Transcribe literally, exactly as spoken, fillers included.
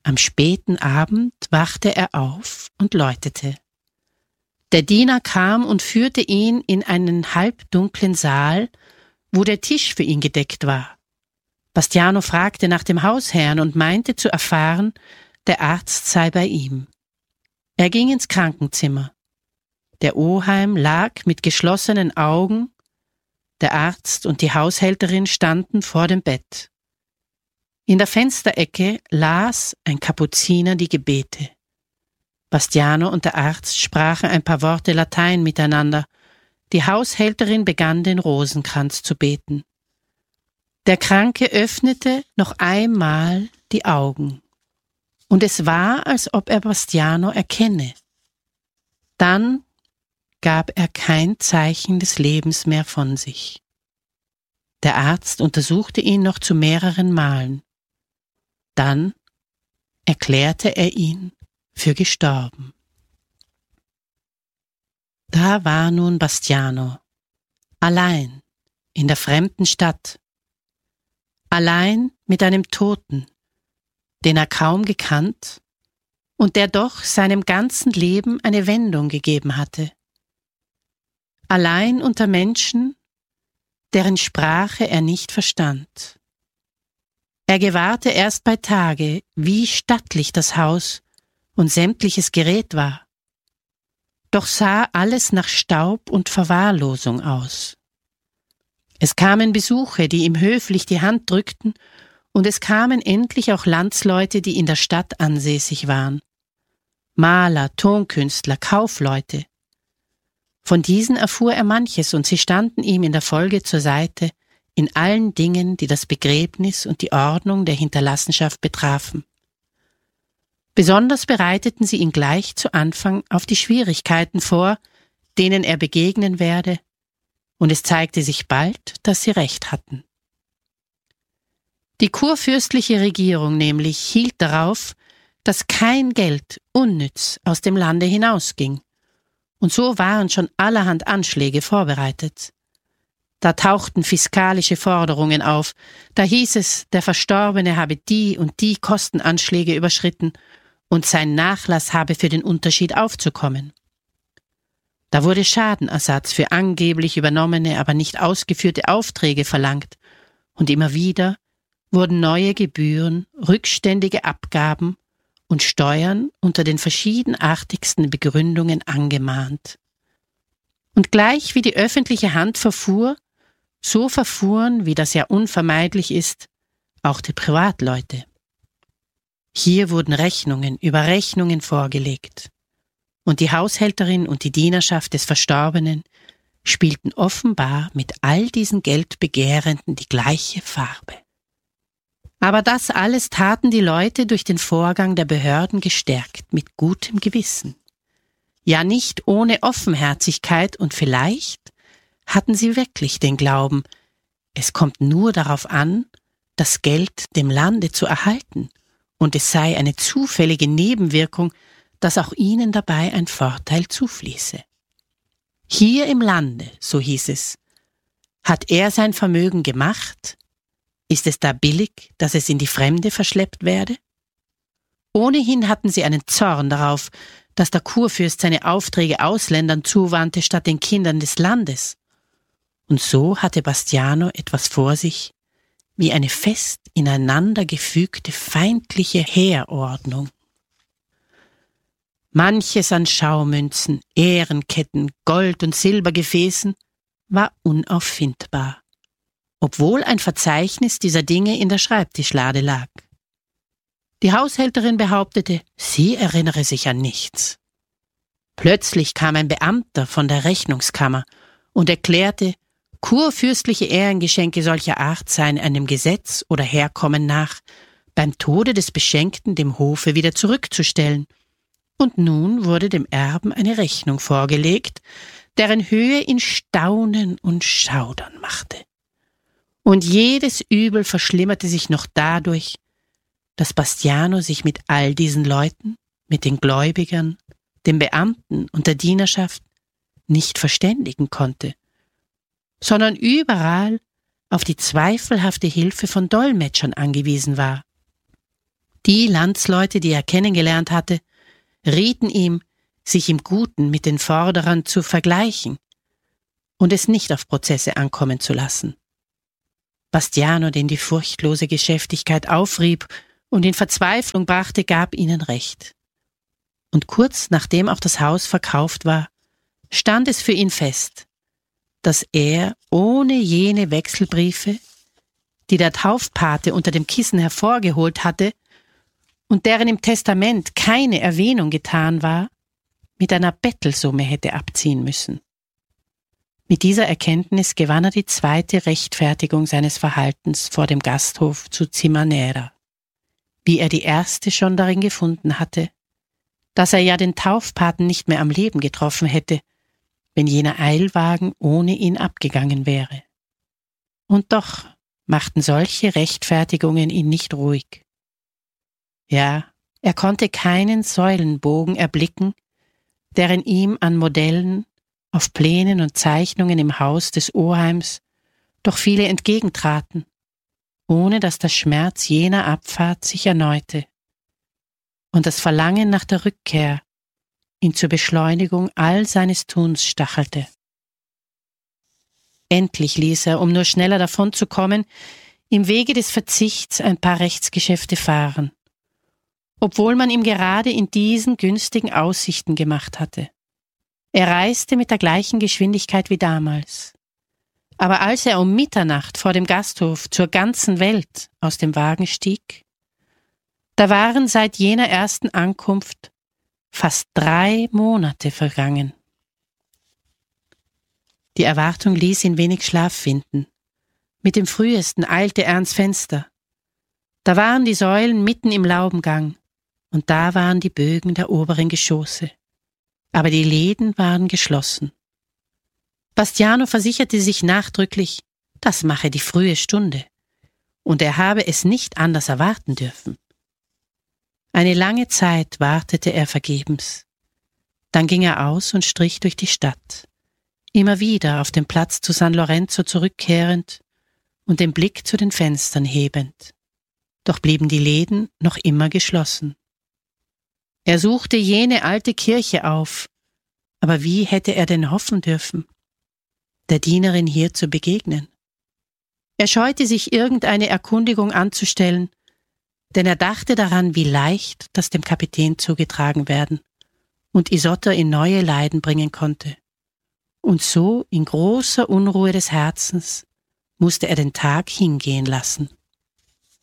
Am späten Abend wachte er auf und läutete. Der Diener kam und führte ihn in einen halbdunklen Saal, wo der Tisch für ihn gedeckt war. Bastiano fragte nach dem Hausherrn und meinte zu erfahren, der Arzt sei bei ihm. Er ging ins Krankenzimmer. Der Oheim lag mit geschlossenen Augen, der Arzt und die Haushälterin standen vor dem Bett. In der Fensterecke las ein Kapuziner die Gebete. Bastiano und der Arzt sprachen ein paar Worte Latein miteinander. Die Haushälterin begann den Rosenkranz zu beten. Der Kranke öffnete noch einmal die Augen, und es war, als ob er Bastiano erkenne. Dann gab er kein Zeichen des Lebens mehr von sich. Der Arzt untersuchte ihn noch zu mehreren Malen. Dann erklärte er ihn für gestorben. Da war nun Bastiano, allein in der fremden Stadt, allein mit einem Toten, den er kaum gekannt und der doch seinem ganzen Leben eine Wendung gegeben hatte. Allein unter Menschen, deren Sprache er nicht verstand. Er gewahrte erst bei Tage, wie stattlich das Haus und sämtliches Gerät war. Doch sah alles nach Staub und Verwahrlosung aus. Es kamen Besuche, die ihm höflich die Hand drückten, und es kamen endlich auch Landsleute, die in der Stadt ansässig waren. Maler, Tonkünstler, Kaufleute. Von diesen erfuhr er manches, und sie standen ihm in der Folge zur Seite in allen Dingen, die das Begräbnis und die Ordnung der Hinterlassenschaft betrafen. Besonders bereiteten sie ihn gleich zu Anfang auf die Schwierigkeiten vor, denen er begegnen werde, und es zeigte sich bald, dass sie recht hatten. Die kurfürstliche Regierung nämlich hielt darauf, dass kein Geld unnütz aus dem Lande hinausging, und so waren schon allerhand Anschläge vorbereitet. Da tauchten fiskalische Forderungen auf, da hieß es, der Verstorbene habe die und die Kostenanschläge überschritten und sein Nachlass habe für den Unterschied aufzukommen. Da wurde Schadenersatz für angeblich übernommene, aber nicht ausgeführte Aufträge verlangt, und immer wieder wurden neue Gebühren, rückständige Abgaben und Steuern unter den verschiedenartigsten Begründungen angemahnt. Und gleich wie die öffentliche Hand verfuhr, so verfuhren, wie das ja unvermeidlich ist, auch die Privatleute. Hier wurden Rechnungen über Rechnungen vorgelegt, und die Haushälterin und die Dienerschaft des Verstorbenen spielten offenbar mit all diesen Geldbegehrenden die gleiche Farbe. Aber das alles taten die Leute durch den Vorgang der Behörden gestärkt, mit gutem Gewissen. Ja, nicht ohne Offenherzigkeit, und vielleicht hatten sie wirklich den Glauben, es kommt nur darauf an, das Geld dem Lande zu erhalten, und es sei eine zufällige Nebenwirkung, dass auch ihnen dabei ein Vorteil zufließe. Hier im Lande, so hieß es, hat er sein Vermögen gemacht. Ist es da billig, dass es in die Fremde verschleppt werde? Ohnehin hatten sie einen Zorn darauf, dass der Kurfürst seine Aufträge Ausländern zuwandte statt den Kindern des Landes. Und so hatte Bastiano etwas vor sich, wie eine fest ineinander gefügte feindliche Heerordnung. Manches an Schaumünzen, Ehrenketten, Gold- und Silbergefäßen war unauffindbar, obwohl ein Verzeichnis dieser Dinge in der Schreibtischlade lag. Die Haushälterin behauptete, sie erinnere sich an nichts. Plötzlich kam ein Beamter von der Rechnungskammer und erklärte, kurfürstliche Ehrengeschenke solcher Art seien einem Gesetz oder Herkommen nach beim Tode des Beschenkten dem Hofe wieder zurückzustellen. Und nun wurde dem Erben eine Rechnung vorgelegt, deren Höhe ihn staunen und schaudern machte. Und jedes Übel verschlimmerte sich noch dadurch, dass Bastiano sich mit all diesen Leuten, mit den Gläubigern, den Beamten und der Dienerschaft nicht verständigen konnte, sondern überall auf die zweifelhafte Hilfe von Dolmetschern angewiesen war. Die Landsleute, die er kennengelernt hatte, rieten ihm, sich im Guten mit den Forderern zu vergleichen und es nicht auf Prozesse ankommen zu lassen. Bastiano, den die furchtlose Geschäftigkeit aufrieb und in Verzweiflung brachte, gab ihnen recht. Und kurz nachdem auch das Haus verkauft war, stand es für ihn fest, dass er ohne jene Wechselbriefe, die der Taufpate unter dem Kissen hervorgeholt hatte und deren im Testament keine Erwähnung getan war, mit einer Bettelsumme hätte abziehen müssen. Mit dieser Erkenntnis gewann er die zweite Rechtfertigung seines Verhaltens vor dem Gasthof zu Zimanera, wie er die erste schon darin gefunden hatte, dass er ja den Taufpaten nicht mehr am Leben getroffen hätte, wenn jener Eilwagen ohne ihn abgegangen wäre. Und doch machten solche Rechtfertigungen ihn nicht ruhig. Ja, er konnte keinen Säulenbogen erblicken, deren ihm an Modellen, auf Plänen und Zeichnungen im Haus des Oheims doch viele entgegentraten, ohne dass der Schmerz jener Abfahrt sich erneute und das Verlangen nach der Rückkehr ihn zur Beschleunigung all seines Tuns stachelte. Endlich ließ er, um nur schneller davonzukommen, im Wege des Verzichts ein paar Rechtsgeschäfte fahren, obwohl man ihm gerade in diesen günstigen Aussichten gemacht hatte. Er reiste mit der gleichen Geschwindigkeit wie damals. Aber als er um Mitternacht vor dem Gasthof zur ganzen Welt aus dem Wagen stieg, da waren seit jener ersten Ankunft fast drei Monate vergangen. Die Erwartung ließ ihn wenig Schlaf finden. Mit dem Frühesten eilte er ans Fenster. Da waren die Säulen mitten im Laubengang und da waren die Bögen der oberen Geschosse. Aber die Läden waren geschlossen. Bastiano versicherte sich nachdrücklich, das mache die frühe Stunde, und er habe es nicht anders erwarten dürfen. Eine lange Zeit wartete er vergebens. Dann ging er aus und strich durch die Stadt, immer wieder auf den Platz zu San Lorenzo zurückkehrend und den Blick zu den Fenstern hebend. Doch blieben die Läden noch immer geschlossen. Er suchte jene alte Kirche auf, aber wie hätte er denn hoffen dürfen, der Dienerin hier zu begegnen? Er scheute sich, irgendeine Erkundigung anzustellen, denn er dachte daran, wie leicht das dem Kapitän zugetragen werden und Isotta in neue Leiden bringen konnte. Und so, in großer Unruhe des Herzens, musste er den Tag hingehen lassen.